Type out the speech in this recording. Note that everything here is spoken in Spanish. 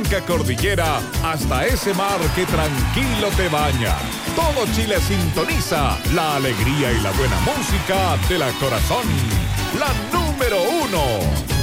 blanca cordillera hasta ese mar que tranquilo te baña. Todo Chile sintoniza la alegría y la buena música de la Corazón. La número 1.